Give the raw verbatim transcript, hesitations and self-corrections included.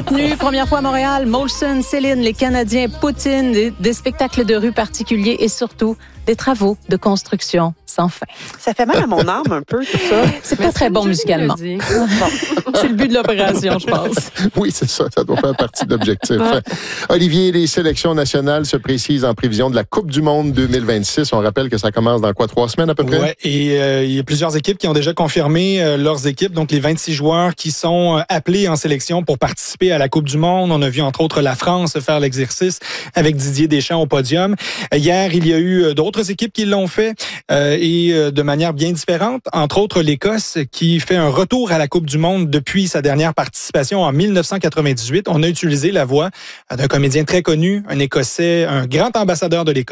contenu, première fois à Montréal, Molson, Céline, les Canadiens, Poutine, des, des spectacles de rue particuliers et surtout des travaux de construction sans fin. Ça fait mal à mon âme un peu, tout ça. C'est pas très bon musicalement. Bon. C'est le but de l'opération, je pense. Oui, c'est ça. Ça doit faire partie de l'objectif. Olivier, les sélections nationales se précisent en prévision de la Coupe du monde deux mille vingt-six. On rappelle que ça commence dans quoi, trois semaines à peu près? Oui, et euh, il y a plusieurs équipes qui ont déjà confirmé euh, leurs équipes. Donc, les vingt-six joueurs qui sont euh, appelés en sélection pour participer à la Coupe du monde. On a vu, entre autres, la France faire l'exercice avec Didier Deschamps au podium. Hier, il y a eu euh, d'autres équipes qui l'ont fait euh, et euh, de manière bien différente. Entre autres, l'Écosse qui fait un retour à la Coupe du monde depuis sa dernière participation en mille neuf cent quatre-vingt-dix-huit. On a utilisé la voix d'un comédien très connu, un Écossais, un grand ambassadeur de l'Écosse.